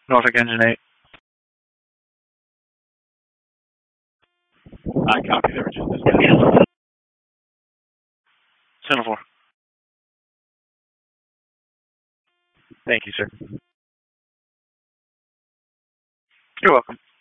Norfolk Engine 8. I copy that, Richard. Dispatch. Center 4. Thank you, sir. You're welcome.